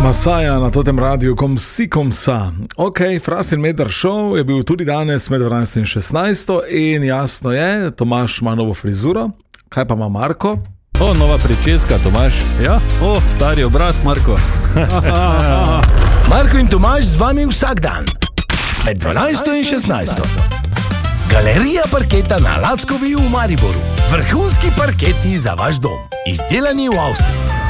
Masaja na totem radiju, kom sa. Ok, Fras in Medar Show je bil tudi danes med 12 in 16 in jasno je, Tomaž ima novo frizuro. Kaj pa ima Marko? Nova pričeska, Tomaž. Ja, stari obraz, Marko. Marko in Tomaž z vami vsak dan, med 12 in 16. Galerija parketa na Lackovi v Mariboru. Vrhunski parketi za vaš dom, izdelani v Avstriji.